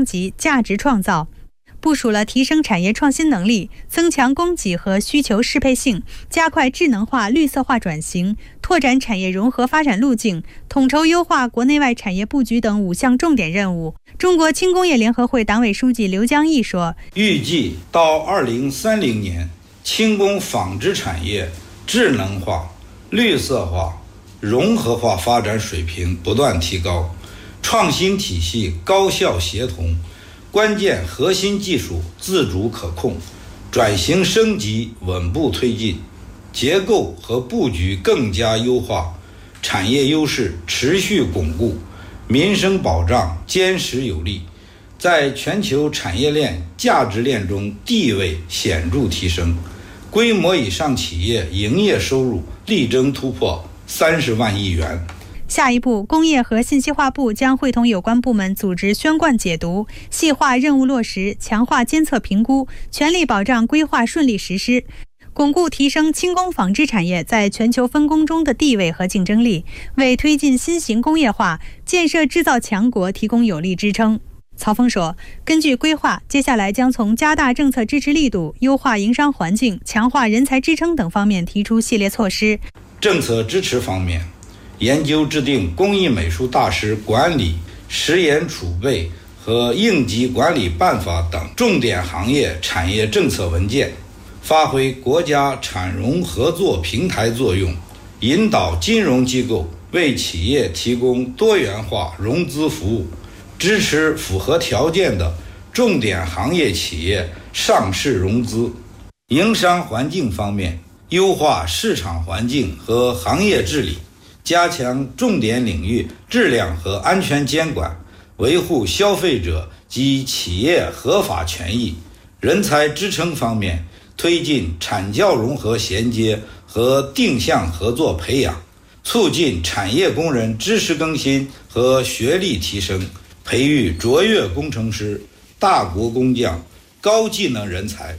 级、价值创造，部署了提升产业创新能力、增强供给和需求适配性、加快智能化、绿色化转型、拓展产业融合发展路径、统筹优化国内外产业布局等5项重点任务。中国轻工业联合会党委书记刘江毅说：“ 预计到2030年，轻工纺织产业智能化、绿色化、融合化发展水平不断提高，创新体系高效协同，关键核心技术自主可控，转型升级稳步推进，结构和布局更加优化，产业优势持续巩固，民生保障坚实有力，在全球产业链、价值链中地位显著提升，规模以上企业营业收入力争突破30万亿元。” 下一步，工业和信息化部将会同有关部门组织宣贯解读，细化任务落实，强化监测评估，全力保障规划顺利实施，巩固提升轻工纺织产业在全球分工中的地位和竞争力，为推进新型工业化、建设制造强国提供有力支撑。曹峰说，根据规划，接下来将从加大政策支持力度、优化营商环境、强化人才支撑等方面提出系列措施。 政策支持方面，研究制定工艺美术大师管理、实验储备和应急管理办法等重点行业产业政策文件，发挥国家产融合作平台作用，引导金融机构为企业提供多元化融资服务，支持符合条件的重点行业企业上市融资。营商环境方面，优化市场环境和行业治理，加强重点领域质量和安全监管，维护消费者及企业合法权益。人才支撑方面，推进产教融合衔接和定向合作培养，促进产业工人知识更新和学历提升，培育卓越工程师、大国工匠、高技能人才。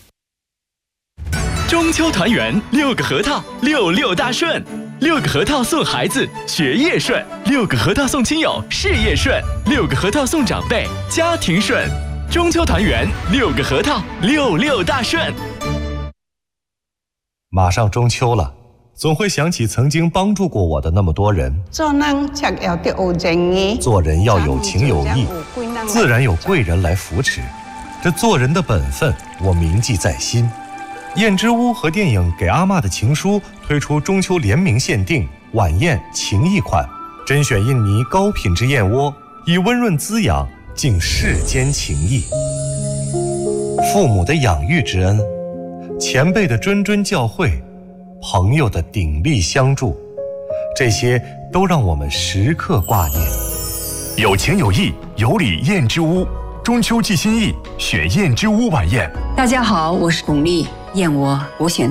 中秋团圆，6个核桃，66大顺，6个核桃送孩子学业顺，6个核桃送亲友事业顺，6个核桃送长辈家庭顺。中秋团圆，6个核桃，66大顺。 马上中秋了，总会想起曾经帮助过我的那么多人。 做人要有情有义，自然有贵人来扶持。这做人的本分，我铭记在心。燕之屋和电影《给阿嬷的情书》推出中秋联名限定晚宴情谊款，甄选印尼高品质燕窝，以温润滋养敬世间情谊。父母的养育之恩，前辈的谆谆教诲，朋友的鼎力相助，这些都让我们时刻挂念。 有情有义，有礼燕之屋，中秋寄心意，选燕之屋晚宴。 大家好，我是巩俐，燕窝我选